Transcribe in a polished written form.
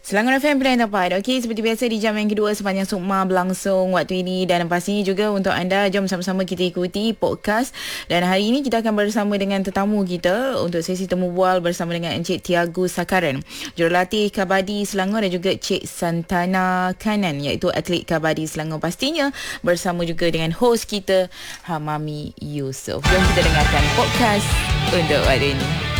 Selangor FM pilihan tepat. Okey, seperti biasa di jam yang kedua sepanjang Sukma berlangsung waktu ini, dan pastinya juga untuk anda, jom sama-sama kita ikuti podcast. Dan hari ini kita akan bersama dengan tetamu kita untuk sesi temu bual bersama dengan Encik Tiago Sakaran, jurulatih Kabadi Selangor, dan juga Cik Santana Kanan, iaitu atlet Kabadi Selangor. Pastinya bersama juga dengan host kita Hamami Yusof. Jom kita dengarkan podcast untuk hari ini.